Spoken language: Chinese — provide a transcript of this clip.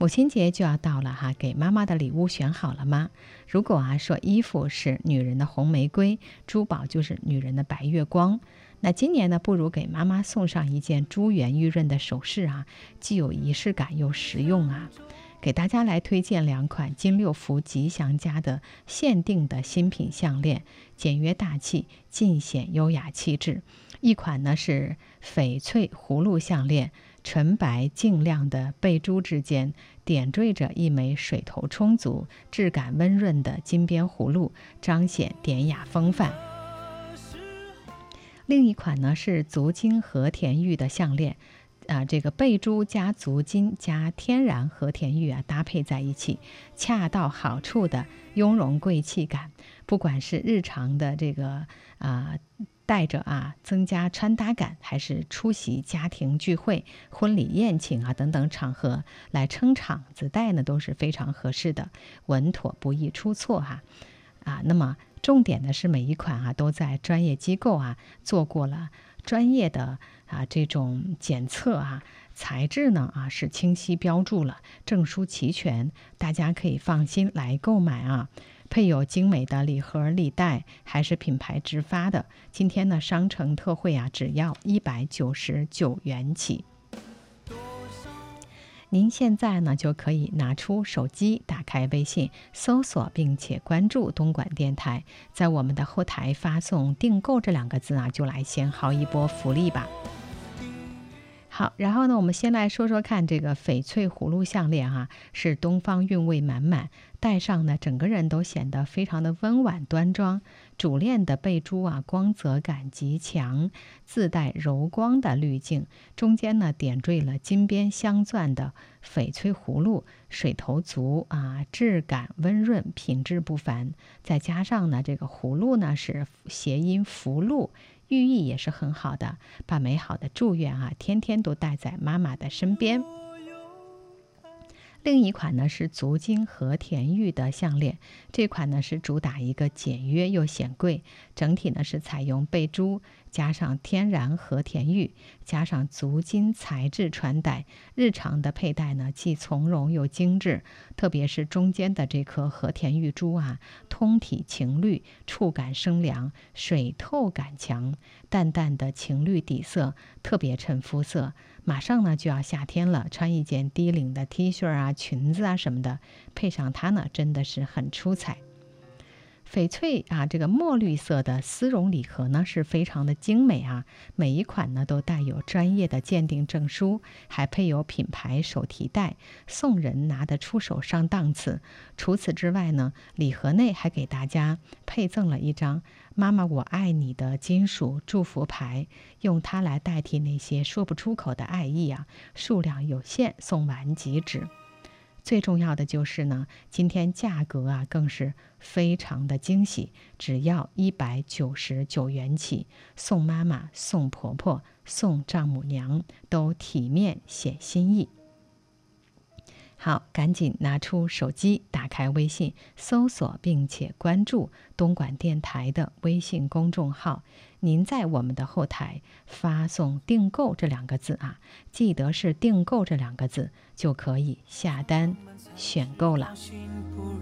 母亲节就要到了哈，给妈妈的礼物选好了吗？如果说衣服是女人的红玫瑰，珠宝就是女人的白月光，那今年呢，不如给妈妈送上一件珠圆玉润的首饰啊，既有仪式感又实用啊。给大家来推荐2款金六福吉祥家的限定的新品项链，简约大气，尽显优雅气质。一款呢是翡翠葫芦项链，纯白净亮的贝珠之间点缀着一枚水头充足、质感温润的金边葫芦，彰显典雅风范。另一款呢是足金和田玉的项链，这个贝珠加足金加天然和田玉搭配在一起，恰到好处的雍容贵气感。不管是日常的这个带着增加穿搭感，还是出席家庭聚会、婚礼宴请等等场合来撑场子戴呢，都是非常合适的，稳妥不易出错那么重点的是每一款都在专业机构做过了专业的这种检测材质呢是清晰标注了，证书齐全，大家可以放心来购买配有精美的礼盒礼袋，还是品牌直发的。今天呢商城特惠只要199元起。您现在呢就可以拿出手机，打开微信，搜索并且关注东莞电台，在我们的后台发送订购这2个字就来先薅一波福利吧。好，然后呢我们先来说说看这个翡翠葫芦项链是东方韵味满满，戴上呢整个人都显得非常的温婉端庄。主链的贝珠光泽感极强，自带柔光的滤镜，中间呢点缀了金边镶钻的翡翠葫芦，水头足质感温润，品质不凡。再加上呢这个葫芦呢是谐音福禄，寓意也是很好的，把美好的祝愿天天都带在妈妈的身边。另一款呢是足金和田玉的项链，这款呢是主打一个简约又显贵，整体呢是采用贝珠加上天然和田玉加上足金材质穿戴，日常的佩戴呢既从容又精致，特别是中间的这颗和田玉珠通体情绿，触感生凉，水透感强，淡淡的情绿底色特别衬肤色。马上呢就要夏天了，穿一件低领的 T 恤裙子什么的，配上它呢真的是很出彩。翡翠这个墨绿色的丝绒礼盒呢是非常的精美每一款呢都带有专业的鉴定证书，还配有品牌手提袋，送人拿得出手上档次。除此之外呢，礼盒内还给大家配赠了一张妈妈我爱你的金属祝福牌，用它来代替那些说不出口的爱意数量有限，送完即止。最重要的就是呢，今天价格更是非常的惊喜，只要199元起，送妈妈、送婆婆、送丈母娘都体面显心意。好，赶紧拿出手机，打开微信，搜索并且关注东莞电台的微信公众号。您在我们的后台发送订购这2个字记得是订购这2个字，就可以下单选购了。